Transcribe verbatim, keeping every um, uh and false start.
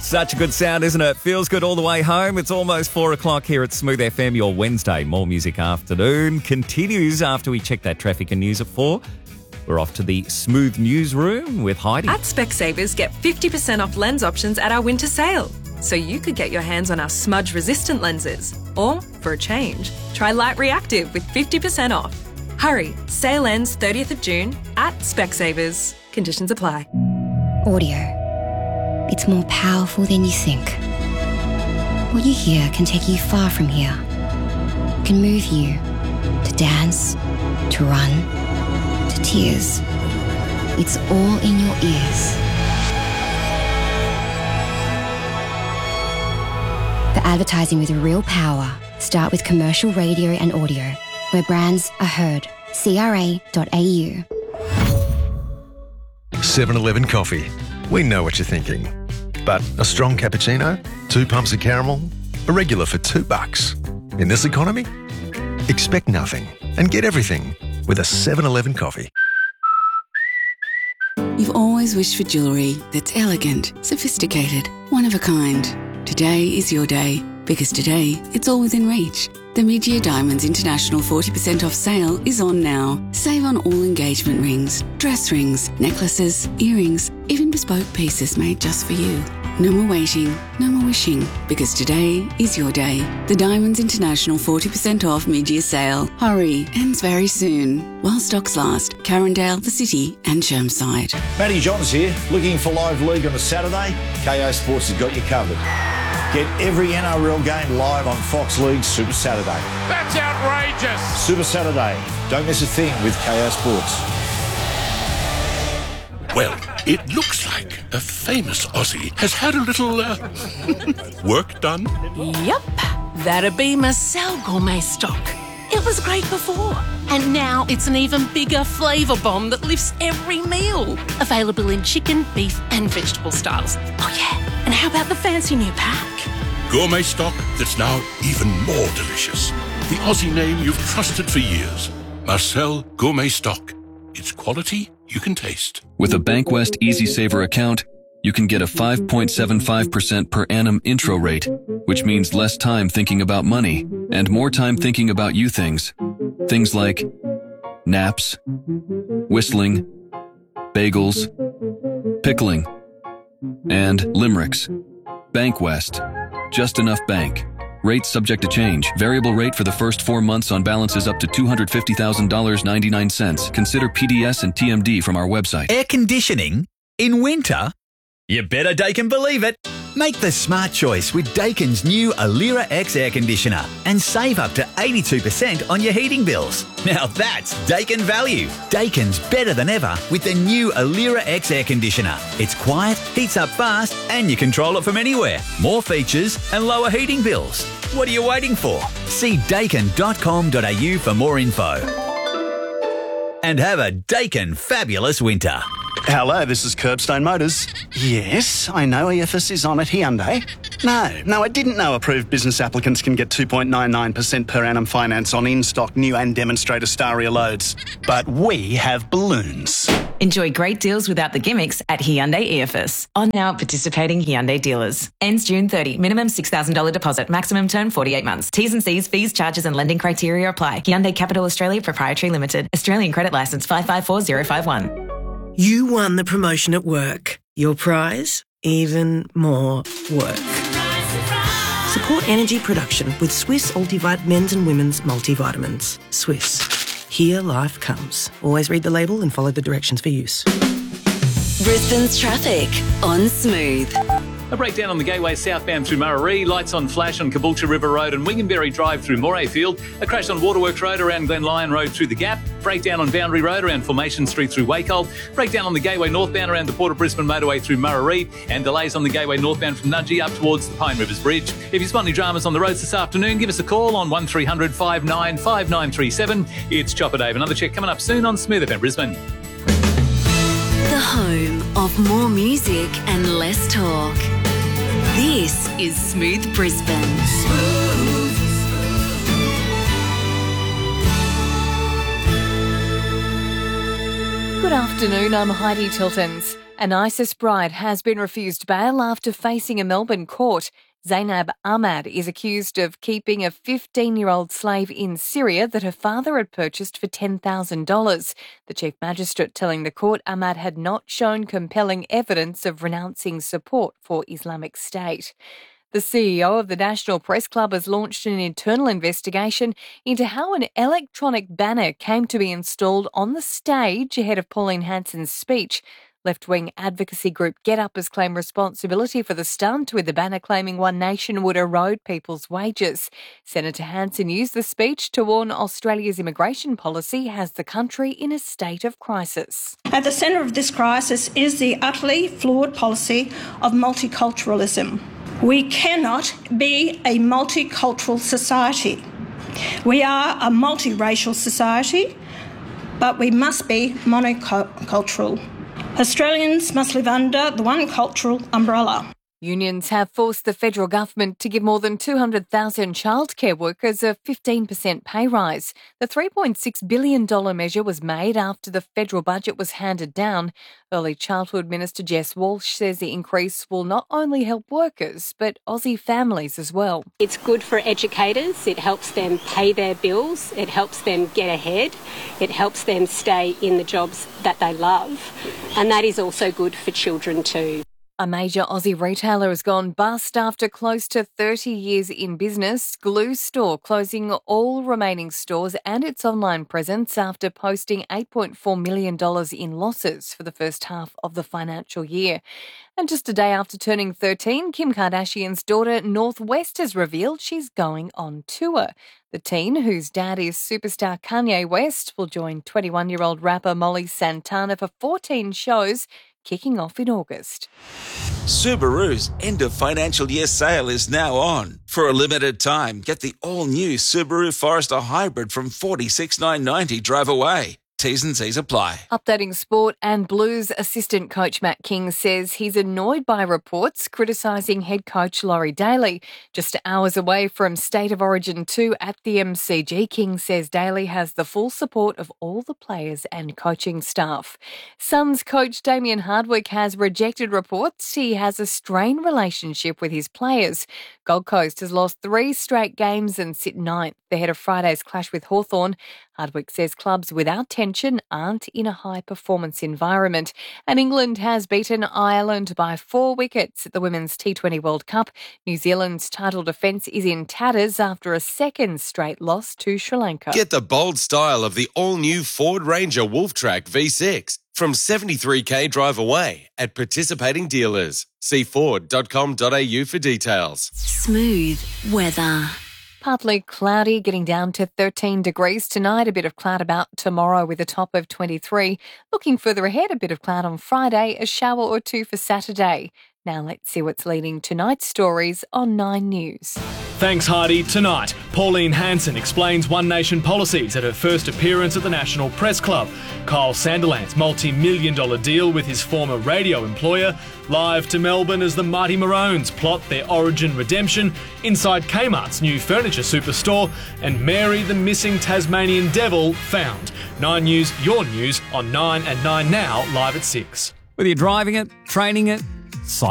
Such a good sound, isn't it? Feels good all the way home. It's almost four o'clock here at Smooth F M. Your Wednesday More Music Afternoon continues after we check that traffic and news at four. We're off to the Smooth Newsroom with Heidi. At Specsavers, get fifty percent off lens options at our winter sale. So you could get your hands on our smudge-resistant lenses. Or, for a change, try Light Reactive with fifty percent off. Hurry, sale ends thirtieth of June at Specsavers. Conditions apply. Audio. It's more powerful than you think. What you hear can take you far from here. It can move you to dance, to run, to tears. It's all in your ears. For advertising with real power, start with commercial radio and audio, where brands are heard. C R A dot A U. seven eleven Coffee. We know what you're thinking. But a strong cappuccino, two pumps of caramel, a regular for two bucks. In this economy, expect nothing and get everything with a seven eleven Coffee. You've always wished for jewellery that's elegant, sophisticated, one of a kind. Today is your day, because today it's all within reach. The Mid-Year Diamonds International forty percent off sale is on now. Save on all engagement rings, dress rings, necklaces, earrings, even bespoke pieces made just for you. No more waiting, no more wishing, because today is your day. The Diamonds International forty percent off mid-year sale. Hurry, ends very soon. While stocks last. Carindale, the City and Chermside. Matty Johns here. Looking for live league on a Saturday? K O Sports has got you covered. Get every N R L game live on Fox League Super Saturday. That's outrageous! Super Saturday. Don't miss a thing with K O Sports. Well, it looks like a famous Aussie has had a little uh, work done. Yep, that'd be Marcel Gourmet Stock. It was great before, and now it's an even bigger flavour bomb that lifts every meal. Available in chicken, beef and vegetable styles. Oh yeah, and how about the fancy new pack? Gourmet stock that's now even more delicious. The Aussie name you've trusted for years. Marcel Gourmet Stock. It's quality you can taste. With a Bankwest Easy Saver account, you can get a five point seven five percent per annum intro rate, which means less time thinking about money and more time thinking about you things. Things like naps, whistling, bagels, pickling, and limericks. Bankwest. Just enough bank. Rates subject to change. Variable rate for the first four months on balances up to two hundred fifty thousand dollars and ninety-nine cents. Consider P D S and T M D from our website. Air conditioning? In winter? You better Daikin believe it. Make the smart choice with Daikin's new Alira X air conditioner and save up to eighty-two percent on your heating bills. Now that's Daikin value. Daikin's better than ever with the new Alira X air conditioner. It's quiet, heats up fast, and you control it from anywhere. More features and lower heating bills. What are you waiting for? See daikin dot com dot a u for more info. And have a Daikin fabulous winter. Hello, this is Curbstone Motors. Yes, I know E F S is on at Hyundai. No, no, I didn't know approved business applicants can get two point nine nine percent per annum finance on in-stock new and demonstrator Staria loads. But we have balloons. Enjoy great deals without the gimmicks at Hyundai E F S. On now at participating Hyundai dealers. Ends June thirtieth. Minimum six thousand dollars deposit. Maximum term forty-eight months. T's and C's, fees, charges and lending criteria apply. Hyundai Capital Australia Proprietary Limited. Australian Credit Licence five five four zero five one. You won the promotion at work. Your prize? Even more work. Support energy production with Swiss Ultivite men's and women's multivitamins. Swiss. Here life comes. Always read the label and follow the directions for use. Brisbane's traffic on Smooth. A breakdown on the Gateway southbound through Murray, lights on flash on Caboolture River Road and Winganberry Drive through Morayfield, a crash on Waterworks Road around Glen Lyon Road through the Gap, breakdown on Boundary Road around Formation Street through Wacol, breakdown on the Gateway northbound around the Port of Brisbane motorway through Murray, and delays on the Gateway northbound from Nudgee up towards the Pine Rivers Bridge. If you spot any dramas on the roads this afternoon, give us a call on one three hundred five nine five nine three seven. It's Chopper Dave. Another check coming up soon on Smooth F M Brisbane. The home of more music and less talk. This is Smooth Brisbane. Smooth. Good afternoon, I'm Heidi Tiltons. An ISIS bride has been refused bail after facing a Melbourne court. Zainab Ahmad is accused of keeping a fifteen-year-old slave in Syria that her father had purchased for ten thousand dollars. The Chief Magistrate telling the court Ahmad had not shown compelling evidence of renouncing support for Islamic State. The C E O of the National Press Club has launched an internal investigation into how an electronic banner came to be installed on the stage ahead of Pauline Hanson's speech. Left-wing advocacy group GetUp has claimed responsibility for the stunt, with the banner claiming One Nation would erode people's wages. Senator Hanson used the speech to warn Australia's immigration policy has the country in a state of crisis. At the centre of this crisis is the utterly flawed policy of multiculturalism. We cannot be a multicultural society. We are a multiracial society, but we must be monocultural. Australians must live under the one cultural umbrella. Unions have forced the federal government to give more than two hundred thousand childcare workers a fifteen percent pay rise. The three point six billion dollars measure was made after the federal budget was handed down. Early Childhood Minister Jess Walsh says the increase will not only help workers, but Aussie families as well. It's good for educators. It helps them pay their bills. It helps them get ahead. It helps them stay in the jobs that they love. And that is also good for children too. A major Aussie retailer has gone bust after close to thirty years in business. Glue Store closing all remaining stores and its online presence after posting eight point four million dollars in losses for the first half of the financial year. And just a day after turning thirteen, Kim Kardashian's daughter North West has revealed she's going on tour. The teen, whose dad is superstar Kanye West, will join twenty-one-year-old rapper Molly Santana for fourteen shows, kicking off in August. Subaru's end of financial year sale is now on. For a limited time, get the all-new Subaru Forester Hybrid from forty-six thousand nine hundred ninety dollars drive away. T's and C's apply. Updating sport, and Blues assistant coach Matt King says he's annoyed by reports criticising head coach Laurie Daly. Just hours away from State of Origin two at the M C G, King says Daly has the full support of all the players and coaching staff. Suns coach Damien Hardwick has rejected reports he has a strained relationship with his players. Gold Coast has lost three straight games and sit ninth ahead of Friday's clash with Hawthorn. Hardwick says clubs without tension aren't in a high-performance environment. And England has beaten Ireland by four wickets at the Women's T twenty World Cup. New Zealand's title defence is in tatters after a second straight loss to Sri Lanka. Get the bold style of the all-new Ford Ranger Wolftrack V six from seventy-three k drive away at participating dealers. See ford dot com dot a u for details. Smooth weather. Partly cloudy, getting down to thirteen degrees tonight. A bit of cloud about tomorrow with a top of twenty-three. Looking further ahead, a bit of cloud on Friday, a shower or two for Saturday. Now let's see what's leading tonight's stories on Nine News. Thanks, Hardy. Tonight, Pauline Hanson explains One Nation policies at her first appearance at the National Press Club. Kyle Sandilands' multi-million dollar deal with his former radio employer. Live to Melbourne as the Mighty Maroons plot their origin redemption. Inside Kmart's new furniture superstore. And Mary the missing Tasmanian devil found. Nine News, your news on nine and nine now, live at six. Whether you're driving it, training it,